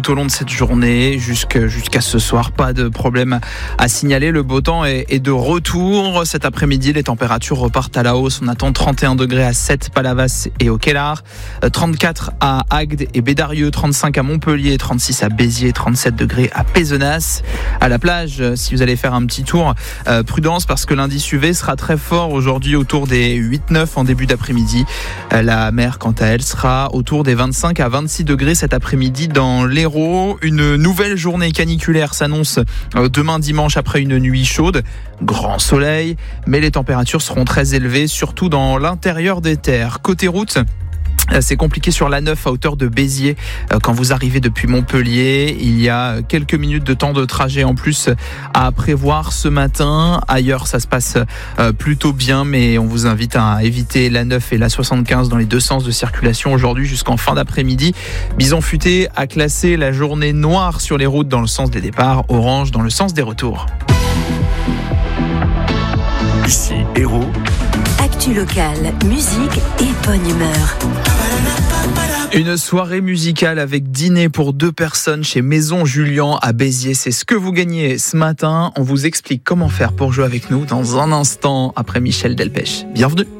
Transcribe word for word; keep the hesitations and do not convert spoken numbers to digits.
tout au long de cette journée jusqu'à, jusqu'à ce soir. Pas de problème à signaler. Le beau temps est, est de retour. Cet après-midi, les températures repartent à la hausse. On attend trente et un degrés à Sète, Palavas et au Kellar, trente-quatre à Agde et Bédarieux, trente-cinq à Montpellier, trente-six à Béziers, trente-sept degrés à Pézenas. À la plage, si vous allez faire un petit tour, euh, prudence parce que l'indice U V sera très fort aujourd'hui autour des huit neuf en début d'après-midi. Euh, la mer, quant à elle, sera autour des vingt-cinq à vingt-six degrés cet après-midi dans l'Hérault. Une nouvelle journée caniculaire s'annonce euh, demain dimanche après une nuit chaude. Grand soleil, mais les températures seront très élevées, surtout dans l'intérieur des terres. Côté route, c'est compliqué sur l'A neuf à hauteur de Béziers quand vous arrivez depuis Montpellier. Il y a quelques minutes de temps de trajet en plus à prévoir ce matin. Ailleurs, ça se passe plutôt bien, mais on vous invite à éviter l'A neuf et l'A soixante-quinze dans les deux sens de circulation aujourd'hui jusqu'en fin d'après-midi. Bison Futé a classé la journée noire sur les routes dans le sens des départs, orange dans le sens des retours. Ici Hérault. Actu locale, musique et bonne humeur. Une soirée musicale avec dîner pour deux personnes chez Maison Julian à Béziers. C'est ce que vous gagnez ce matin. On vous explique comment faire pour jouer avec nous dans un instant après Michel Delpech. Bienvenue.